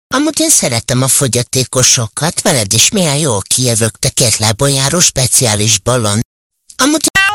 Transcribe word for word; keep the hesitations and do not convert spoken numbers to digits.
Amúgy én szeretem a fogyatékosokat, veled is milyen jól kijövök, te két lábon járó speciális balon. Amúgy